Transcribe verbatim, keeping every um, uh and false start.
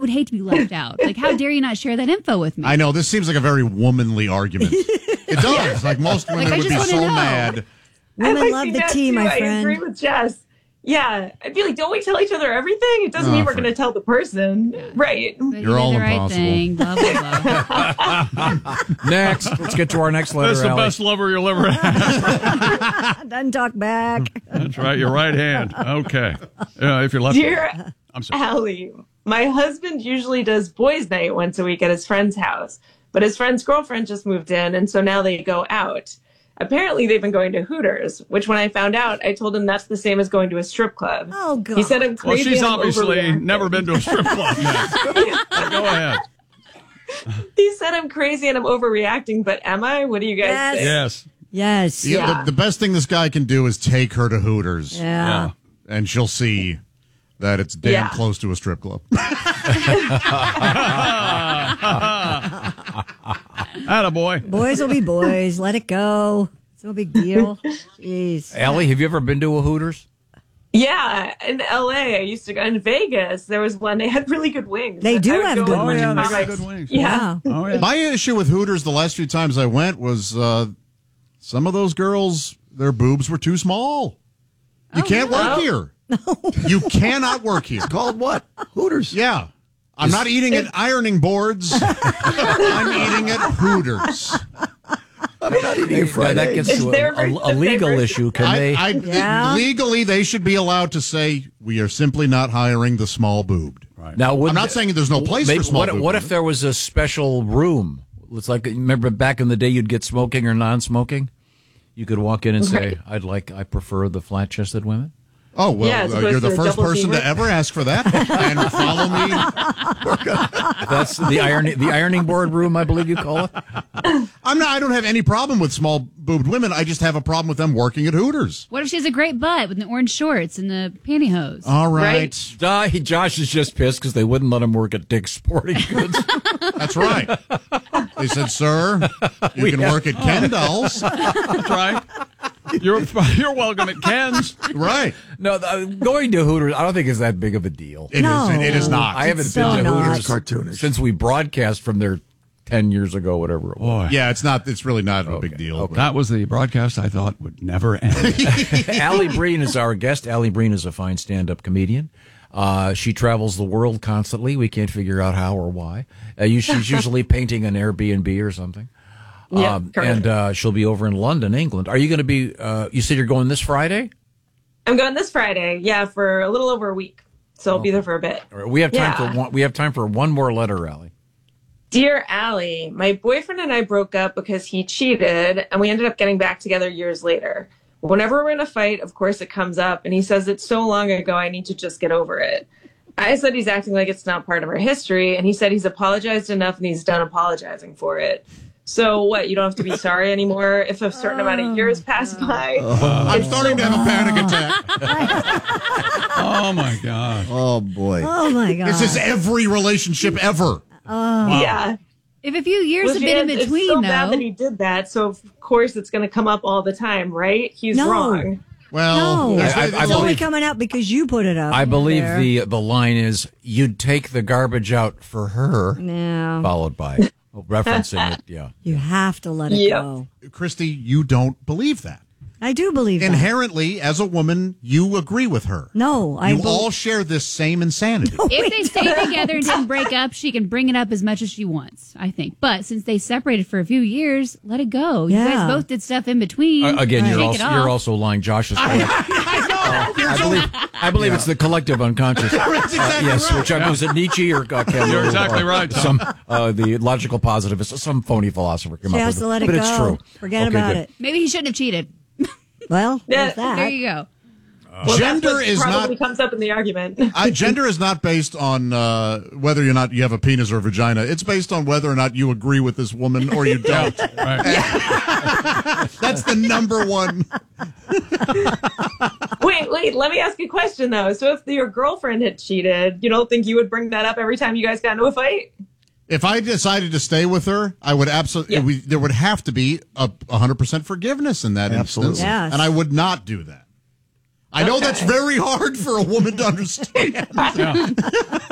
would hate to be left out. Like, how dare you not share that info with me? I know, this seems like a very womanly argument. It does. Like, most women Like, would be so know. mad. Women love the tea, my I friend. agree with Jess. Yeah, I'd be like, don't we tell each other everything? It doesn't Oh, mean we're for- going to tell the person. Yeah. Right. But You're you did all the right impossible. thing. Blah, blah, blah. Next, let's get to our next letter. That's the Allie. best lover you'll ever have. Doesn't talk back. That's right, your right hand. Okay. Uh, if you're left. Dear I'm sorry. Allie, my husband usually does boys' night once a week at his friend's house, but his friend's girlfriend just moved in, and so now they go out. Apparently, they've been going to Hooters, which when I found out, I told him that's the same as going to a strip club. Oh, God. He said I'm Well, crazy. she's and I'm obviously overreacting. never been to a strip club yet. Go ahead. He said I'm crazy and I'm overreacting, but am I? What do you guys Yes. think? Yes. Yes. Yeah, Yeah. The, the best thing this guy can do is take her to Hooters. Yeah. And she'll see that it's damn Yeah. close to a strip club. Attaboy. Boys will be boys. Let it go. It's no big deal. Jeez. Allie, have you ever been to a Hooters? Yeah, in L A, I used to go in Vegas. There was one. They had really good wings. They do I would have go good with Oh, my yeah, they got comics. good wings. Yeah. Yeah. Oh, yeah. My issue with Hooters the last few times I went was uh, some of those girls, their boobs were too small. You can't work no. here. You cannot work here. Called what? Hooters. Yeah. I'm not eating at ironing boards. I'm eating at Hooters. I'm not eating Yeah, Friday. that gets It's to their a, a, a version- legal their issue. Can they? I, I, Yeah. Legally, they should be allowed to say, we are simply not hiring the small boobed. Now, would, I'm not saying there's no place maybe- for small what, boobed. what if there was a special room? It's like, remember back in the day, you'd get smoking or non-smoking. You could walk in and say, Right. "I'd like, I prefer the flat-chested women." Oh, well, Yeah, as uh, opposed you're the to a first double person D to ever ask for that. And follow me. That's the ironing, the ironing board room, I believe you call it. I'm not, I don't have any problem with small boobed women. I just have a problem with them working at Hooters. What if she has a great butt with the orange shorts and the pantyhose? All right. Right. Uh, he, Josh is just pissed because they wouldn't let him work at Dick's Sporting Goods. That's right. They said, sir, you can work at Ken Dolls. That's right. You're, you're welcome at Ken's. Right. No, the, going to Hooters, I don't think is that big of a deal. It No. is. It is not. I haven't so been to not. Hooters Cartoonish. since we broadcast from there ten years ago, whatever it was. Boy, Yeah, it's not. It's really not a big deal. that was the broadcast I thought would never end. Allie Breen is our guest. Allie Breen is a fine stand-up comedian. Uh, she travels the world constantly. We can't figure out how or why. Uh, you, she's usually painting an Airbnb or something. Yeah, Um, correct. and uh, she'll be over in London, England. Are you going to be, uh, you said you're going this Friday? I'm going this Friday. Yeah, for a little over a week. So I'll be there for a bit. All right, we have time Yeah. for one, we have time for one more letter, Allie. Dear Allie, my boyfriend and I broke up because he cheated, and we ended up getting back together years later. Whenever we're in a fight, of course, it comes up, and he says it's so long ago, I need to just get over it. I said he's acting like it's not part of our history, and he said he's apologized enough and he's done apologizing for it. So what, you don't have to be sorry anymore if a certain amount of years pass by? I'm starting to have a panic attack. Oh, my God. Oh, boy. Oh, my God. This is every relationship ever. Yeah. If a few years Well, have been in Jan, between, it's so though. bad that he did that, so of course it's going to come up all the time, right? He's No. wrong. Well, No. there's- I- I- I It's there's- only believe- coming out because you put it up. I believe there. the the line is, you'd take the garbage out for her, No. followed by, oh, referencing it, yeah. You have to let it Yep. go. Christy, you don't believe that. I do believe that. Inherently, as a woman, you agree with her. No, I You bel- all share this same insanity. If they stayed together and didn't break up, she can bring it up as much as she wants, I think. But since they separated for a few years, let it go. You Yeah. guys both did stuff in between. Uh, again, you're Shake also, it off. you're also lying. Josh is correct. I believe, I believe it's the collective unconscious. Uh, yes, which I was it Nietzsche or uh, Camus You're exactly or right, Tom. Some uh, the logical positivist, some phony philosopher came She up has with to it. let it but go. it's true. Forget Okay, about good. it. Maybe he shouldn't have cheated. Well, Yeah, there's that. There you go. Well, Gender that's what is probably not. comes up in the argument. I, gender is not based on uh, whether or not you have a penis or a vagina. It's based on whether or not you agree with this woman or you don't. Right. That's the number one. Wait, wait, let me ask you a question, though. So if your girlfriend had cheated, you don't think you would bring that up every time you guys got into a fight? If I decided to stay with her, I would absolutely. Yeah. We, there would have to be a hundred percent forgiveness in that Absolutely. instance, Yes. and I would not do that. I know Okay. that's very hard for a woman to understand. Yeah.